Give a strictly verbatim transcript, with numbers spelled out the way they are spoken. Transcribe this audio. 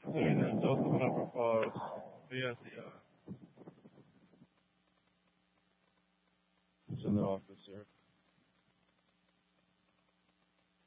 innanzitutto una proposta, via via, as an officer.